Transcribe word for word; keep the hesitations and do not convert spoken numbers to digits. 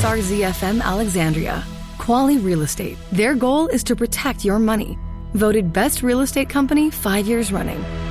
S R Z F M Alexandria. Quali Real Estate. Their goal is to protect your money. Voted Best Real Estate Company five years running.